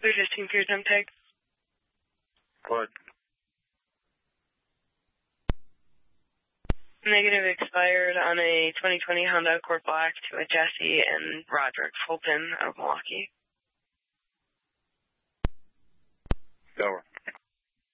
Blue 15 for your temp tag. What? Negative expired on a 2020 Honda Accord Black to a Jesse and Roderick Fulton of Milwaukee. Over.